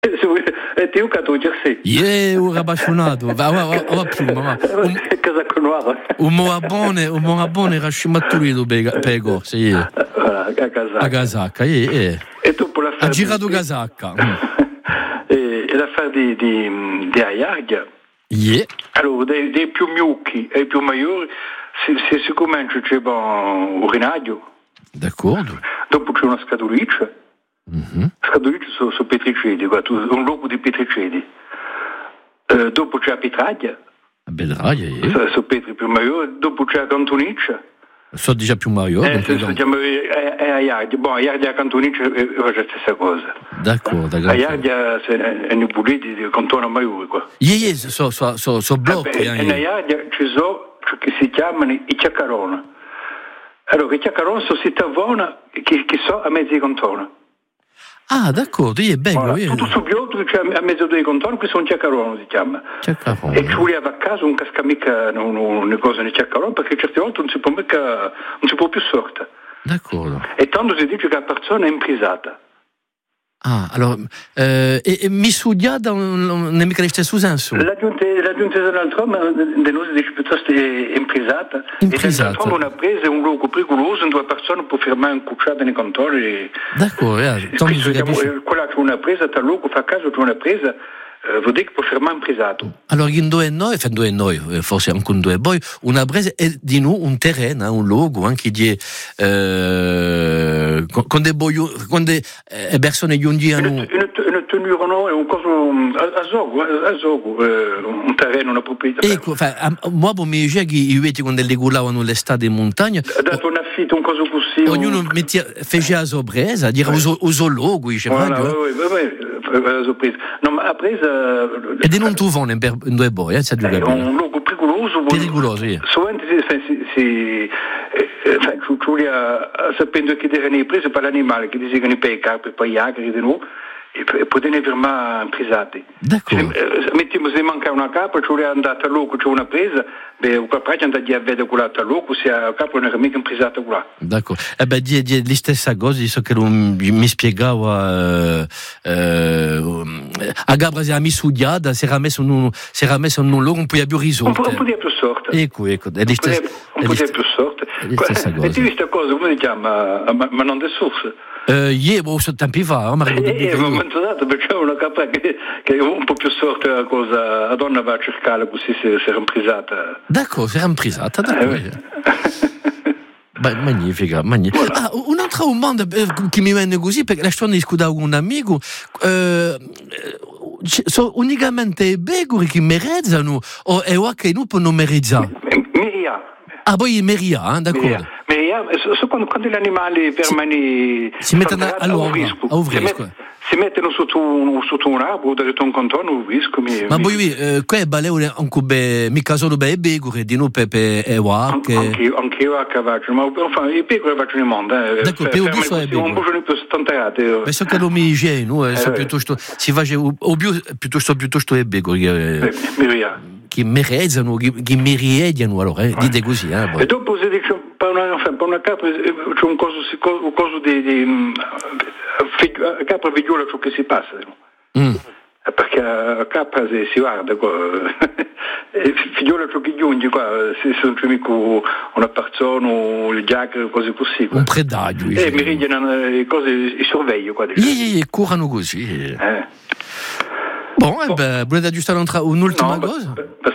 Ti ho caduto, sì. Io rabascionato, va più, ma Casaco nuovo. un moabone rascimatturito pego, sì. A A casacca, E dopo l'affare... ha girato casacca. E l'affare di Ayardia. Yeah. Allora, dei più miucchi e più maggiori, se si comincia c'è un urinaggio. D'accordo. Dopo c'è una scatoliccia. Scatoliccia sono petricidi, un luogo di petricidi. Dopo c'è la petraglia. La bedraglia, yeah. Sono petri più maggiori. Dopo c'è la cantoniccia. So già più Mario. È Ayardia. Bon, Ayardia e Cantoniccia è la stessa cosa. D'accordo. Ayardia è nei puliti di cantone maggiore, qua. Yeah, so blocchi. In Ayardia ci sono ciò che si chiamano i chiaccaroni. Allora, i chiaccaroni sono cittadini che sono a mezzo di cantone. Ah, d'accordo, è bello. Voilà, tutto su biotto c'è a mezzo dei contorni, che sono chiaccaroni, si chiama. Chiaccarone. E ci voleva a casa un cascamica, una cosa di chiaccaroni, perché certe volte non si può più sorta. D'accordo. E tanto si dice che la persona è imprisata. Ah, allora, e mi studiata non è mica lo stesso senso? La giunta dell'altro, ma di noi si dice piuttosto è imprisata. Imprisata. E quando una presa è un luogo pericoloso, dove la persona può fermare un cucciato nei contorni. D'accordo, quella che una presa, tal luogo fa caso che una presa, vuol dire che può fermare un prisato. Allora, in due noi, forse anche in due voi, una presa è di noi un terreno, un luogo, anche di quando le persone giungiano. Una tenurono è un coso a gioco, un terreno, una proprietà. Ecco, moi mi dice che i veti quando le gulavano l'estate in montagna. Ha dato un affitto, un coso così. Ognuno faceva la sorpresa, dire uso logo, diceva. La sorpresa. No, ma la presa... E di non trovano in due boi, è un luogo pericoloso. Pericoloso, sì. Sovente sapendo che erano prese per l'animale, che dicono per i carpi, per gli agri, di noi, e potevano fermare imprisati. D'accordo. Se manca una capra, ci voleva andare a loco, c'è una presa, il capraccio andava a vedere quella a loco, se la capra non era mica imprisata qua. D'accordo. Di stessa cosa, so che mi spiegava a Gabra si era mi studiata, si era messo in un luogo un po' più risolto. Un po' di più sorte. Ecco, è un po' di più sorte. E ti viste cosa, come si chiama? Ma non del source? Sono tempi fa, ma menzionato perché una capra che è un po' più sorte la cosa, la donna va a cercare così si era imprisata. D'accordo, si era imprisata, magnifica. Voilà. Ah, un'altra domanda che mi viene così, perché la storia discutavo con un amico, sono unicamente i beguri che merezzano o è che non possono merezzare? Miria. Ah, poi Meria, d'accordo. Meria, quando gli animali permanenti si mettono si mettono sotto un arbro, da un contorno, un rischio. Ma poi qua è baleo anche mica solo per i beguri, di noi per e wacche. Anch'io a cavallo, ma i beguri facciano il mondo. D'accordo, per un po' più stanterati. Penso che lo mi igieno, piuttosto si fa piuttosto i beguri. Meria. Che merezzano, che meriediano, allora, dite così. E dopo si dice, per una capra c'è un coso di capra figliola ciò che si passa. Perché la capra si guarda, figliola ciò che giunge, se sono mica una persona, il giacca, cose così. Un predaggio. E meridiano le cose, i sorveglio. Curano così. Bon, volete aggiustare un'ultima cosa?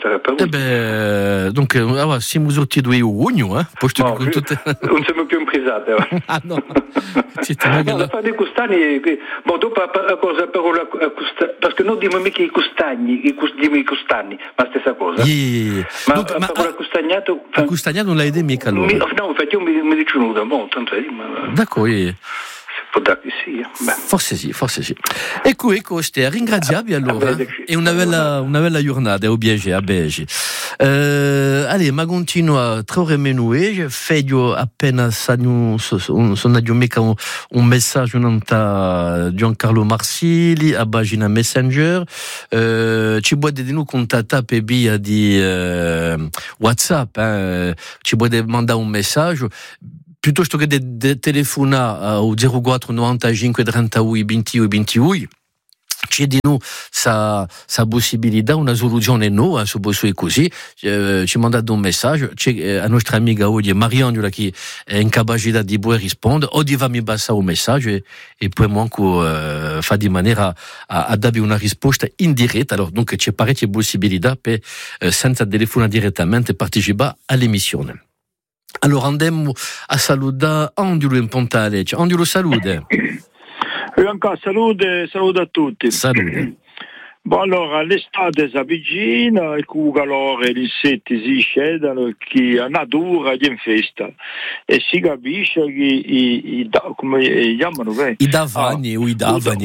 Donc, siamo tutti due ugno, non siamo più imprisati. Ah, no. La fare dei custagni, dopo la cosa, perché non diciamo mica i custagni, diciamo i custagni, ma stessa cosa. Ma la custagnato... La custagnato non l'hai detto mica allora? No, infatti io mi dico nuda, tanto è. D'accordo, può darsi sì. Forse sì. Ecco, Stea, ringraziabili allora. E una bella giornata, a Biagi. Allez, ma continua tre ore meno e fedio appena sono mica un messaggio da Giancarlo Marsili a pagina Messenger. Ci potete di noi contattare per via di WhatsApp, ci potete mandare un messaggio. Piuttosto che di telefonare al 04 95 38 21 21, chiediamo sa possibilità, una soluzione no, su questo così, ci mandato un messaggio, a nostra amica oggi Mariangela che è in capacità di poi rispondere, o di farmi passare un messaggio e poi manco fa di maniera a darvi una risposta in diretta, allora dunque c'è parecchie possibilità per senza telefonare direttamente partecipare all'emissione. Allora andiamo a salutare Angiolo in Pontale. Angiolo, salute. Salute a tutti. Salute. Bon, allora, l'estate si avvicina, il calore, gli insetti si scedono, che la natura è in festa. E si capisce che come chiamano? I davani o i davani.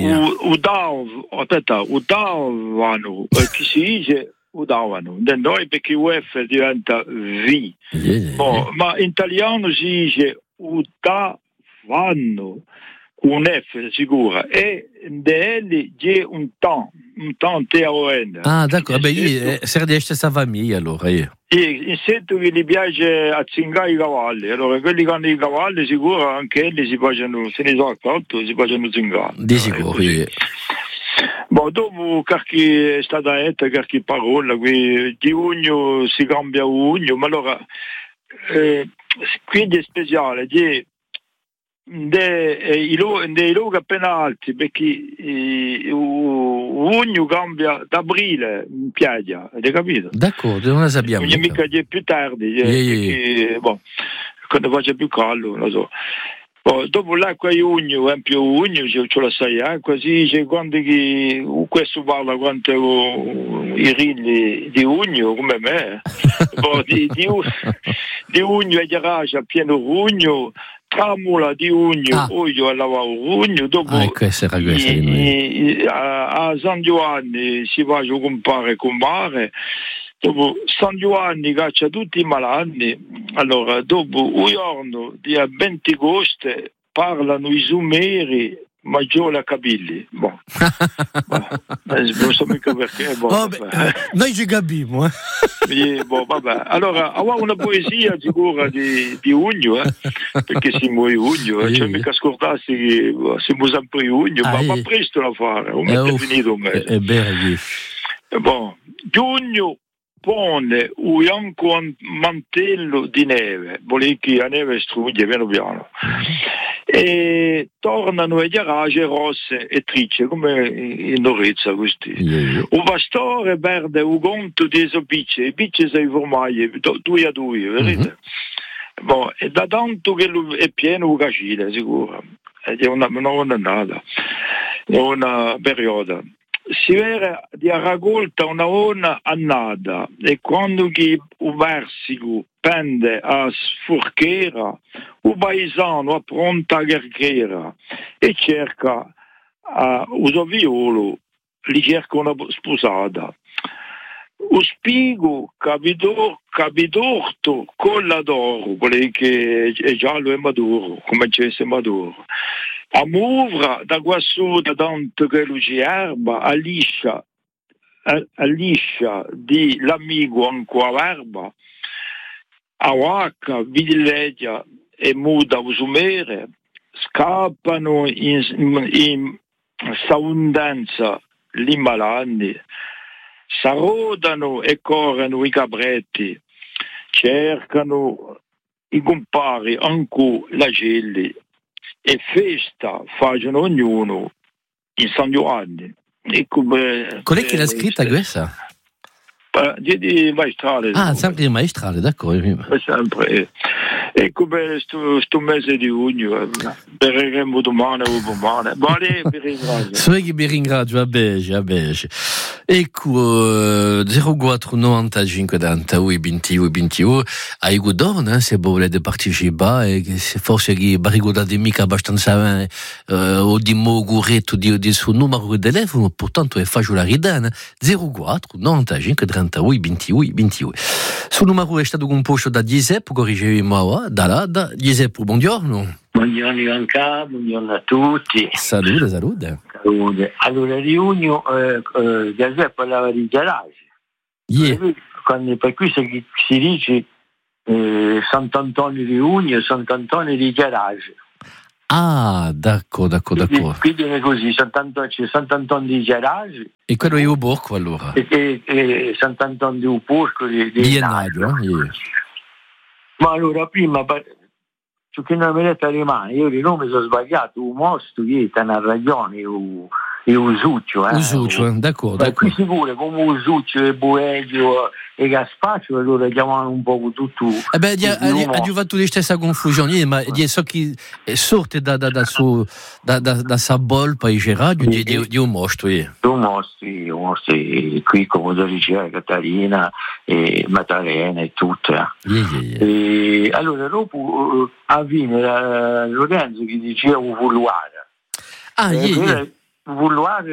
Udavano, che si dice udavano. Da noi perché UF diventa V. Bon, ma in italiano si dice udavano. Un F sicura e DL c'è un ton T-O-N. Ah, d'accordo, beh, io sarei di questa famiglia allora io. In sento che gli piace azzingare i cavalli, allora quelli che hanno i cavalli sicuro anche quelli si facciano, se ne so accorto, si facciano zingare. Di sicuro, Boh, dopo qualche è stata detta qualche parola, di Ugno si cambia Ugno, ma allora quindi è speciale, dei luoghi appena alti perché Ugno cambia d'aprile in piaggia, hai capito? D'accordo, non la sappiamo. Quindi mica è più tardi, perché quando faccia più caldo, non so. Dopo l'acqua di Ugno, è più Ugno, ce la sai acqua, si dice quando questo parla quanto i rigli di Ugno, come me, di Ugno e Garagia pieno Ugno, Tramula di Ugno, olio a lavare Ugno, dopo a San Giovanni si va a comprare con mare, dopo San Giovanni caccia tutti i malanni, allora dopo un giorno di 20 agosto parlano i sumeri maggiore a Cabilli. Non so mica perché. Noi ci capiamo. Vabbè. Allora, aveva una poesia sicura di Ugno, perché siamo in Ugno, cioè mica scordarsi che siamo sempre in Ugno, ma presto da fare, non è finito un mese. È vero. Giugno pone un bianco mantello di neve, vuole che la neve strugge piano piano. E tornano le garage rosse e tricce come in Norezza questi. Un pastore perde un conto di esopicce, i picce sei formaglie, 2 a 2, vedete? E da tanto che è pieno un cacile, sicuro. È una nada, è una periodo. Si vede di raccolta una ona annata e quando che un versico pende a sforchera, un paesano appronta a guerriera e cerca un soviolo, gli cerca una sposata. Un spigo capidorto colla d'oro, quello che è giallo e maduro, come c'è maduro. A muvra da guassuta tanto che lui ci erba, a liscia di l'amico ancora erba, a wacca, vidileggia e muda usumere, scappano in saundanza gli malanni, s'arrodano e corrono i cabretti, cercano i compari ancora la gelli e festa facciano ognuno in San Giovanni. Qual è che l'ha scritta questa? Di maestrale. Sempre di maestrale, d'accordo. Sempre. E come sto mese di giugno, berremo domani o domani. Vale, vi ringrazio. Sono che vi ringrazio, a bene. Ecco, 0495 21 hai godone, se volete partecipare, se forse che barricodate mica abbastanza o di moguretto di suo numero di telefono, portanto è facile ridere, 0495 21. Sul numero è stato composto da Giuseppe, corriggimi da Giuseppe, buongiorno. Buongiorno Ivanka, buongiorno a tutti. Salute. Allora, riunio Giuseppe parlava di garage. Quando per cui si dice Sant'Antonio di Ugno, Sant'Antonio di garage. Ah, d'accordo. Quindi è così, c'è Sant'Antonio di Garage. E quello è un porco allora? E Sant'Antonio di un porco di Nadio. Ma allora prima, che non mi detto rimane, io di nome sono sbagliato, un mostro che è una ragione, e Usuccio. Usuccio, d'accordo. Qui sicuro, come Usuccio e Boelio e Gaspaccio, allora chiamano un po' tutto. Ha fatto la stessa confusione, ma so che sorte da Sabol, paese radio, di un mostro. Un mostro, qui come diceva Catarina, e Maddalena e tutto. E allora dopo avviene Lorenzo che diceva un vouloir. Vouloir,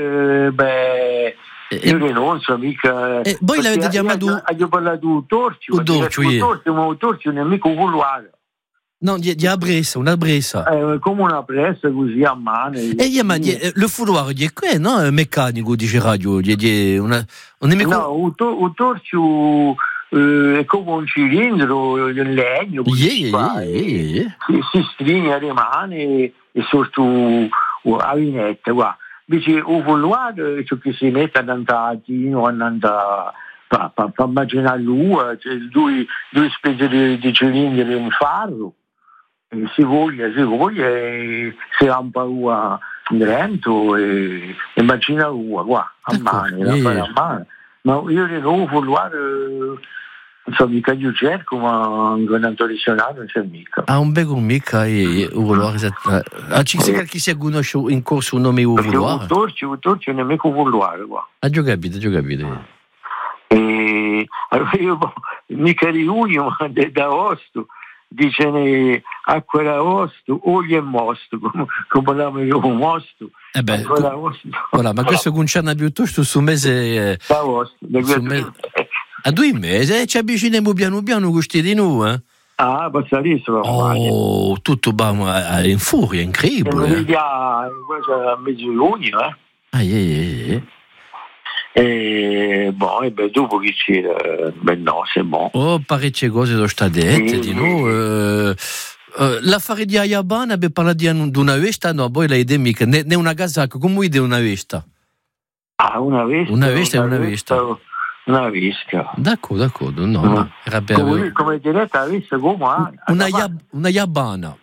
io non so mica. Voi l'avete chiamato? Io ho parlato di Torcio, ma un Torcio non è mica un vouloir. No, di Abressa, una Bressa. Come una Bressa così a mano. Ma il fouloir è qui, no? Meccanico, dice radio. No, un Torcio è come un cilindro in legno. Si stringe le mani e sotto a vinetta, guarda. Invece un vouloir ciò che si mette a Nantagino, per immaginare lui, cioè due specie di cilindri in farro, e si voglia, si rampa una dentro e immagina una, qua, a mano, ma io non vouloir, non so mica io cerco, ma in tradizionale non c'è mica. Un becco mica e un vouloir. Ci sei chi si conosce in corso un nome un vouloir? Un torcio non è mica un vouloir, qua. Ho capito. E allora io mica di Unio, ma da Osto, dice acqua da Osto, olio e mosto, come parliamo io un mosto. Ma questo concerne piuttosto su mese. Da Osto, a 2 mesi ci avviciniamo piano questi di noi, pazzarissimo. Tutto in furia, incredibile. A mezzo giugno, dopo che c'era, no, c'est bon. Parecchie cose sono state dette di noi. L'affare di Ayabana, abbiamo parlato di una vesta, no, poi l'hai detto mica, ne una casacca, come di una vesta? Una vesta. Una vesta. Una visca. D'accordo, no. Era come diretta vista come una Yabana.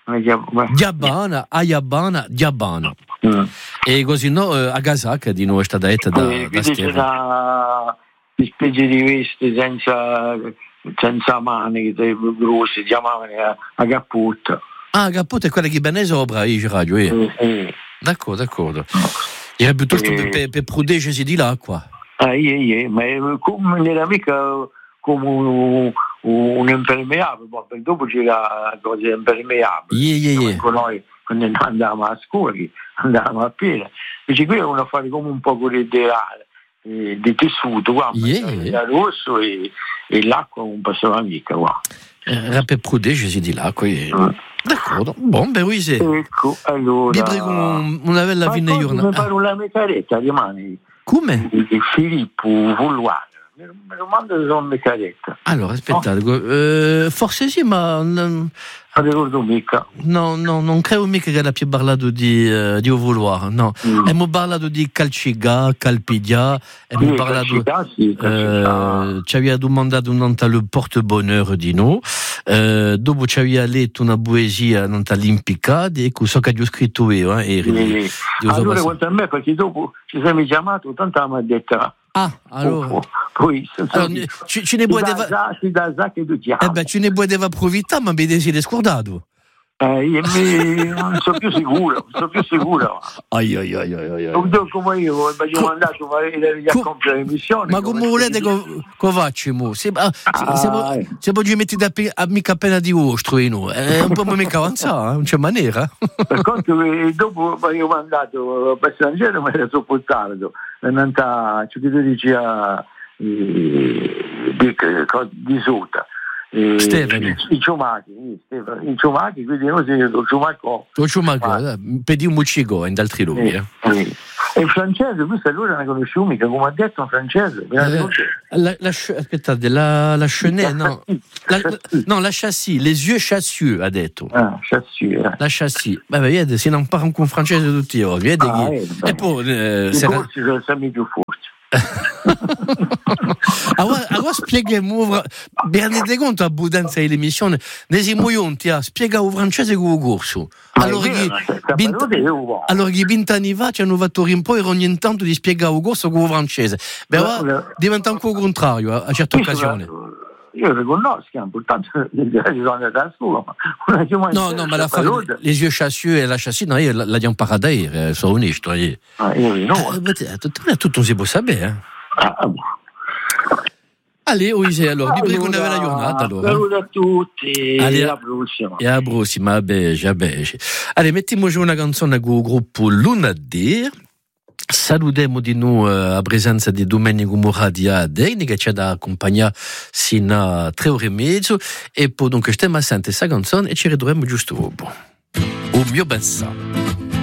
Diabana. E così no, a Gasacca di noi è stata detta da Stefano. Una specie di vesti senza mani, grossi, chiamavano a cappotto. Cappotto è quella che bene sopra, io radio. D'accordo. Era piuttosto per proteggersi di l'acqua. Ma come non era mica come un impermeabile, perché dopo c'era cose impermeabili. Noi quando andavamo a scuola, andavamo a piena. Invece qui è un affare come un po' di tessuto, da rosso e l'acqua non passava mica. Era per proteggersi di l'acqua. D'accordo, oui, c'est. Ecco, allora. Vi prego una bella fine giornata. Mi pare una mecaretta, rimane. Come? Filippo Vouloir. Mi domando se sono mecaretta. Allora, aspettate, forse sì, ma non ricordo mica. No, non credo mica che abbia parlato di Vouloir, no. Abbiamo parlato di Calpidia, abbiamo parlato ci aveva domandato il porte-bonheur di noi, dopo ci aveva letto una poesia all'Impicade, ecco, so che ho scritto io. Allora, quanto a me, perché dopo ci siamo chiamato, tanto mi ha detto. Allora. Poi ci ne poteva ci ne poteva approfittare, ma mi si è scordato. Non sono più sicuro. Come io ho mandato a comprare l'emissione. Ma come volete che facciamo? Se poi metti mica appena di vostro è un po' mica avanzato, non c'è maniera. Per conto che dopo io ho mandato a Passaggero, ma era troppo tardi. Ciò che tu dici di Sota. Stefano. I ciumacchi, quindi noi siamo il ciumacco. Il ciumacco, per dire un muccico in altri luoghi. E in francese, questa allora ne conosciuo mica, come ha detto in francese. Aspettate, la chenille, no. La chassis, les yeux chassieux, ha detto. Chassis. La chassis. Vedi, se non parla con francese tutti oggi, vedi che... E poi... forse sono sempre più forti. Allora spieghiamo, vi rendete conto a budanza dell'emissione, nesi moionti a spiegare il francese con il corso. Allora che 20 anni fa ci hanno fatto rimpoi ogni tanto di spiegare il corso con il francese. Diventa un po' il contrario a certe occasioni. Io riconosco, portanto sono andato a scuola. No, ma les yeux chassieux e la chassis, no, io l'abbiamo imparata ieri, sono onesto. Io no. Tutto non si può sapere. Allora, allora, vi prego una bella giornata. Allora. Saluto a tutti, alla prossima. E alla prossima, a bege. Allora, mettiamo giù una canzone con il gruppo Lunadì. Salutiamo di noi a presenza di Domenico Moradia Degni che ci ha accompagnato sino a 3:30 e poi dunque stiamo a sentire questa canzone e ci ritroviamo giusto dopo. O mio ben sa.